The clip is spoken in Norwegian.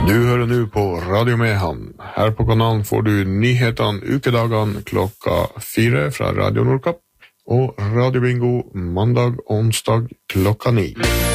Du hører nå på Radio Mehamn. Her på kanalen får du nyhetene ukedagene klokka 4 fra Radio Nordkapp og Radio Bingo mandag og onsdag klokka 9.